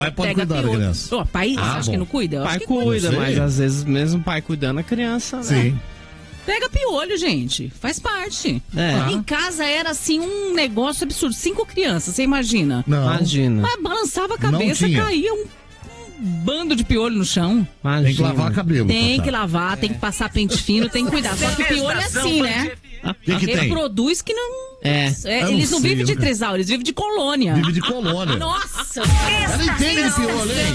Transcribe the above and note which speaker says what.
Speaker 1: pai pode
Speaker 2: pega
Speaker 1: cuidar da
Speaker 2: piolho.
Speaker 1: criança.
Speaker 2: Ó, pai, acho
Speaker 1: bom.
Speaker 2: que não cuida? Eu
Speaker 3: O pai
Speaker 2: acho que
Speaker 3: cuida,
Speaker 1: Não
Speaker 3: mas
Speaker 1: sei.
Speaker 3: às vezes mesmo o pai cuidando a criança, né?
Speaker 1: Sim.
Speaker 2: Pega piolho, gente. Faz parte.
Speaker 3: É.
Speaker 2: Em casa era assim um negócio absurdo. 5 crianças, você imagina?
Speaker 1: Não.
Speaker 3: Imagina.
Speaker 2: Mas balançava a cabeça,
Speaker 1: tinha.
Speaker 2: caía um bando de piolho no chão.
Speaker 3: Imagina.
Speaker 1: Tem que lavar cabelo.
Speaker 2: Tem
Speaker 1: Tatá.
Speaker 2: que lavar, tem que passar pente fino, tem que cuidar. Só que piolho é assim, né?
Speaker 1: O que tem?
Speaker 2: Reproduz que não...
Speaker 3: É.
Speaker 1: Eu
Speaker 2: eles
Speaker 1: não
Speaker 2: não
Speaker 1: sei,
Speaker 2: vivem de
Speaker 1: nunca-
Speaker 2: trisal, eles vivem de colônia.
Speaker 1: Vive de colônia.
Speaker 2: Nossa!
Speaker 1: Ela entende de piolho, hein?